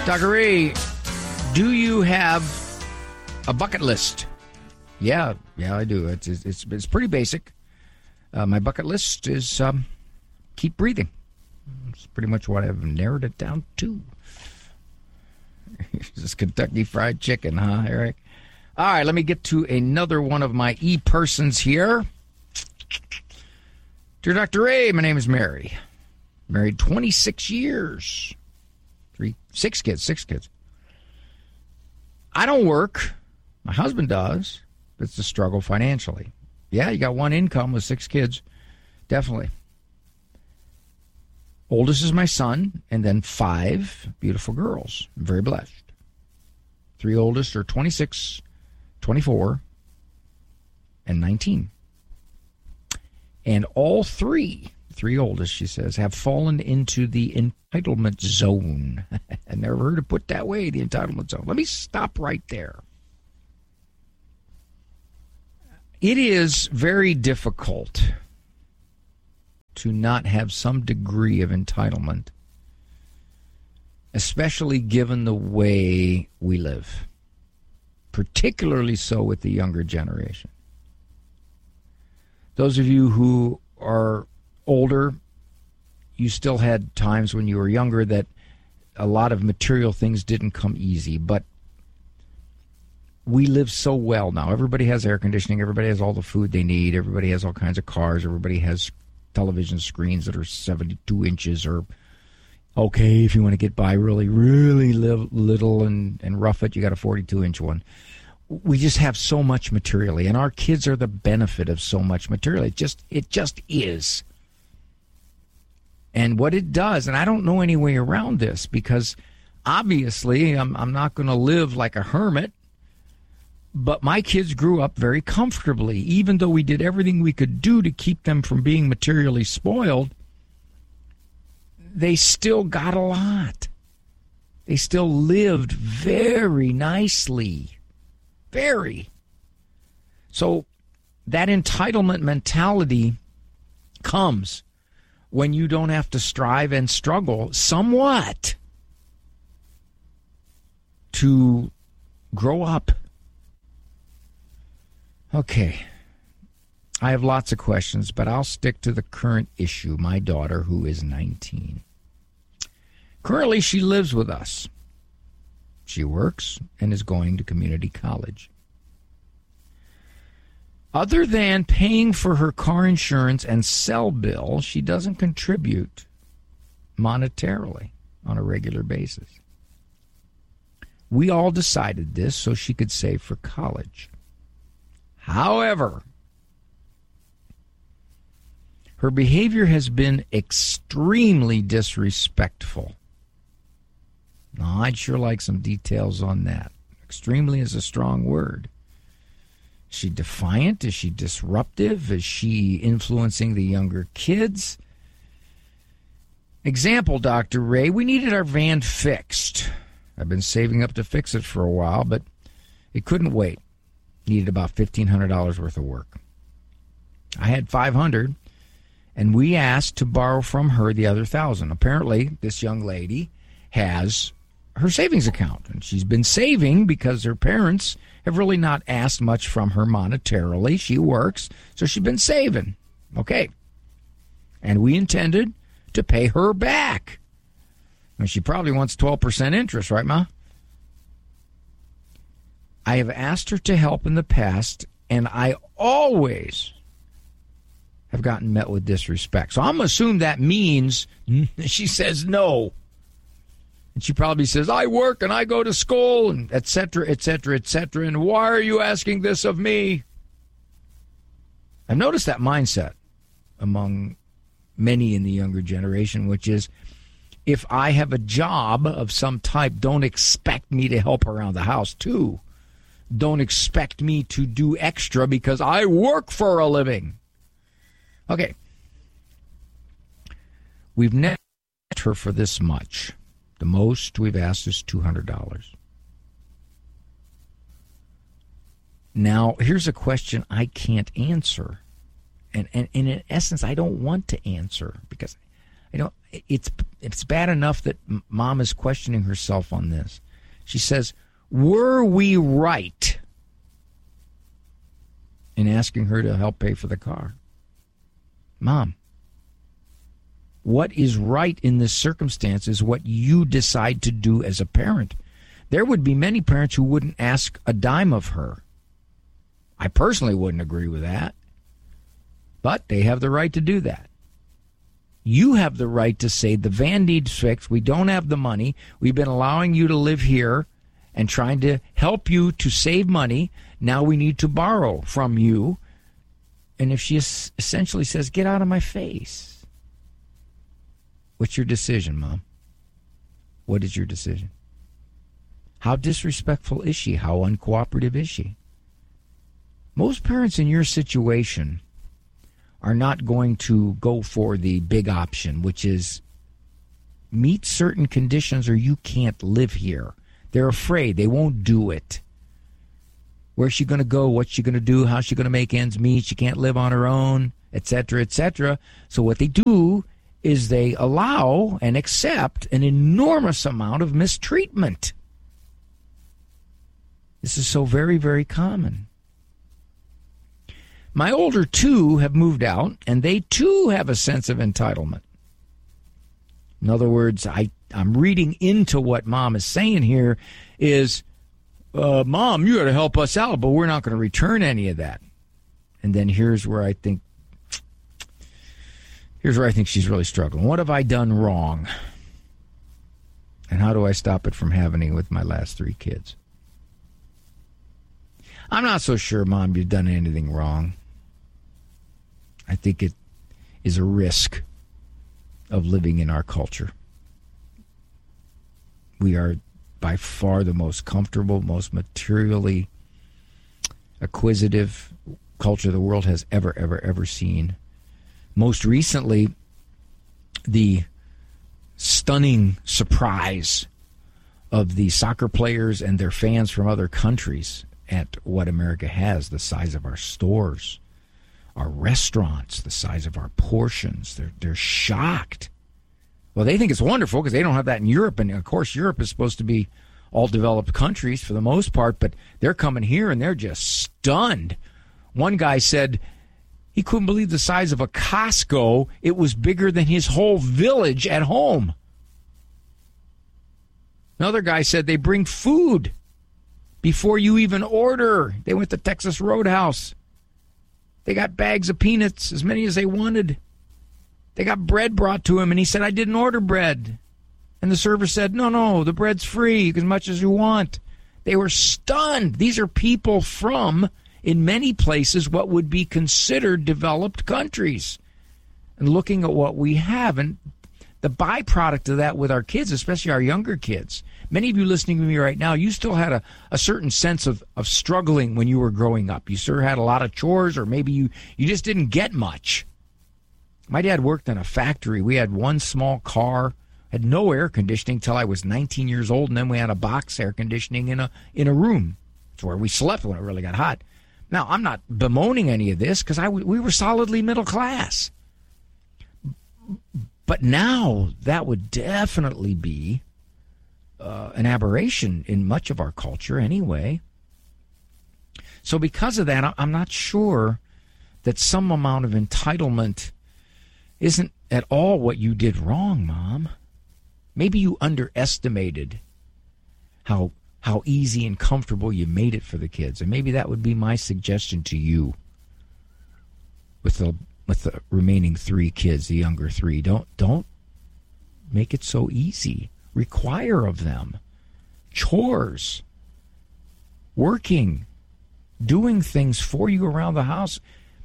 Dr. Ray, do you have a bucket list? Yeah, I do. It's pretty basic. My bucket list is keep breathing. It's pretty much what I've narrowed it down to. This is Kentucky Fried Chicken, huh, Eric? All right, let me get to another one of my e-persons here. Dear Dr. Ray, my name is Mary. Married 26 years. Six kids. I don't work. My husband does. But it's a struggle financially. Yeah, you got one income with 6 kids. Definitely. Oldest is my son, and then 5 beautiful girls. I'm very blessed. 3 oldest are 26, 24, and 19. And all three oldest, she says, have fallen into the entitlement zone. I never heard it put that way, the entitlement zone. Let me stop right there. It is very difficult to not have some degree of entitlement, especially given the way we live, particularly so with the younger generation. Those of you who are older, you still had times when you were younger that a lot of material things didn't come easy, but we live so well now. Everybody has air conditioning. Everybody has all the food they need. Everybody has all kinds of cars. Everybody has television screens that are 72 inches or, okay, if you want to get by really, really little and rough it, you got a 42-inch one. We just have so much materially, and our kids are the benefit of so much material. It just is. And what it does, and I don't know any way around this, because obviously I'm not going to live like a hermit, but my kids grew up very comfortably. Even though we did everything we could do to keep them from being materially spoiled, they still got a lot. They still lived very nicely. Very. So that entitlement mentality comes when you don't have to strive and struggle somewhat to grow up. Okay. I have lots of questions, but I'll stick to the current issue. My daughter, who is 19. Currently, she lives with us. She works and is going to community college. Other than paying for her car insurance and cell bill, she doesn't contribute monetarily on a regular basis. We all decided this so she could save for college. However, her behavior has been extremely disrespectful. Now, I'd sure like some details on that. Extremely is a strong word. Is she defiant? Is she disruptive? Is she influencing the younger kids? Example, Dr. Ray, we needed our van fixed. I've been saving up to fix it for a while, but it couldn't wait. Needed about $1,500 worth of work. I had $500, and we asked to borrow from her the other $1,000. Apparently, this young lady has her savings account, and she's been saving because her parents have really not asked much from her monetarily. She works, so she's been saving. Okay. And we intended to pay her back. And she probably wants 12% interest, right, Ma? I have asked her to help in the past, and I always have gotten met with disrespect. So I'm going to assume that means she says no. And she probably says, I work and I go to school, and et cetera, et cetera, et cetera. And why are you asking this of me? I've noticed that mindset among many in the younger generation, which is, if I have a job of some type, don't expect me to help around the house too. Don't expect me to do extra because I work for a living. Okay. We've net her for this much. The most we've asked is $200. Now, here's a question I can't answer. And in essence, I don't want to answer because I don't. it's bad enough that Mom is questioning herself on this. She says, were we right in asking her to help pay for the car? Mom, what is right in this circumstance is what you decide to do as a parent. There would be many parents who wouldn't ask a dime of her. I personally wouldn't agree with that. But they have the right to do that. You have the right to say the van needs fixed. We don't have the money. We've been allowing you to live here and trying to help you to save money. Now we need to borrow from you. And if she essentially says, get out of my face, what's your decision, Mom? What is your decision? How disrespectful is she? How uncooperative is she? Most parents in your situation are not going to go for the big option, which is meet certain conditions or you can't live here. They're afraid. They won't do it. Where's she going to go? What's she going to do? How's she going to make ends meet? She can't live on her own, etc., etc. So what they do is they allow and accept an enormous amount of mistreatment. This is so very, very common. My older two have moved out, and they too have a sense of entitlement. In other words, I'm reading into what Mom is saying here is, Mom, you got to help us out, but we're not going to return any of that. And then here's where I think she's really struggling. What have I done wrong? And how do I stop it from happening with my last three kids? I'm not so sure, Mom, you've done anything wrong. I think it is a risk of living in our culture. We are by far the most comfortable, most materially acquisitive culture the world has ever seen. Most recently, the stunning surprise of the soccer players and their fans from other countries at what America has, the size of our stores, our restaurants, the size of our portions. They're shocked. Well, they think it's wonderful because they don't have that in Europe. And, of course, Europe is supposed to be all developed countries for the most part, but they're coming here and they're just stunned. One guy said he couldn't believe the size of a Costco. It was bigger than his whole village at home. Another guy said they bring food before you even order. They went to Texas Roadhouse. They got bags of peanuts, as many as they wanted. They got bread brought to him, and he said, I didn't order bread. And the server said, no, the bread's free, as much as you want. They were stunned. These are people from, in many places, what would be considered developed countries. And looking at what we have, and the byproduct of that with our kids, especially our younger kids. Many of you listening to me right now, you still had a certain sense of struggling when you were growing up. You sort of had a lot of chores, or maybe you just didn't get much. My dad worked in a factory. We had one small car, had no air conditioning till I was 19 years old, and then we had a box air conditioning in a room. It's where we slept when it really got hot. Now, I'm not bemoaning any of this because we were solidly middle class. But now that would definitely be an aberration in much of our culture anyway. So because of that, I'm not sure that some amount of entitlement isn't at all what you did wrong, Mom. Maybe you underestimated how easy and comfortable you made it for the kids. And maybe that would be my suggestion to you with the remaining three kids, the younger three. Don't make it so easy. Require of them chores, working, doing things for you around the house.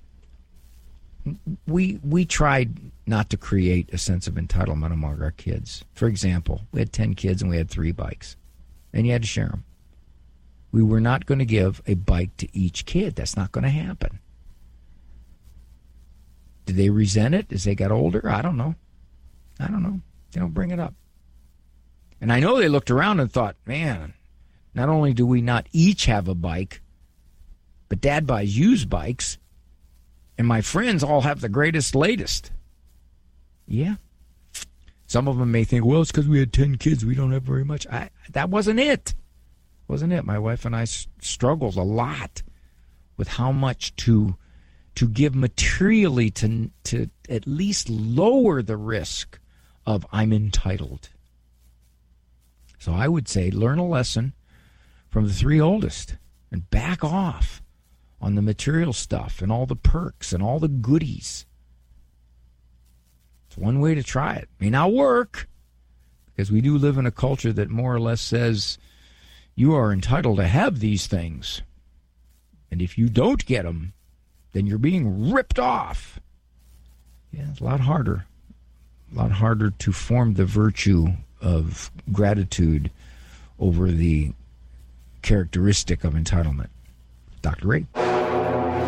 We tried not to create a sense of entitlement among our kids. For example, we had 10 kids and we had 3 bikes, and you had to share them. We were not going to give a bike to each kid. That's not going to happen. Did they resent it as they got older? I don't know. They don't bring it up. And I know they looked around and thought, man, not only do we not each have a bike, but Dad buys used bikes, and my friends all have the greatest, latest. Yeah. Some of them may think, well, it's because we had 10 kids. We don't have very much. That wasn't it. Wasn't it? My wife and I struggled a lot with how much to give materially to at least lower the risk of I'm entitled. So I would say learn a lesson from the three oldest and back off on the material stuff and all the perks and all the goodies. It's one way to try it. May not work, because we do live in a culture that more or less says you are entitled to have these things. And if you don't get them, then you're being ripped off. Yeah, it's a lot harder. A lot harder to form the virtue of gratitude over the characteristic of entitlement. Dr. Ray.